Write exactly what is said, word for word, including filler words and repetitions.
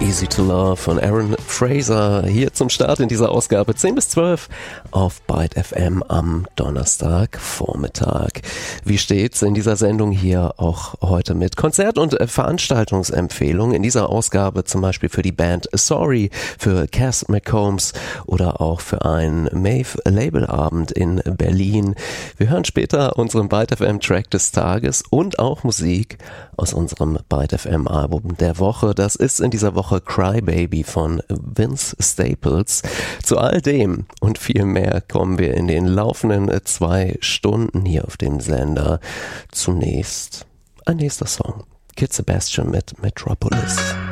Easy to Love von Aaron Fraser hier zum Start in dieser Ausgabe zehn bis zwölf auf Byte F M am Donnerstagvormittag. Wie steht's in dieser Sendung hier auch heute mit Konzert- und Veranstaltungsempfehlungen? In dieser Ausgabe zum Beispiel für die Band Sorry, für Cass McCombs oder auch für einen Maeve Labelabend in Berlin. Wir hören später unseren Byte F M Track des Tages und auch Musik aus unserem Byte F M Album der Woche. Das ist in dieser Woche Cry Baby von Vince Staples. Zu all dem und viel mehr kommen wir in den laufenden zwei Stunden hier auf dem Sender. Zunächst ein nächster Song. Kid Sebastian mit Metropolis.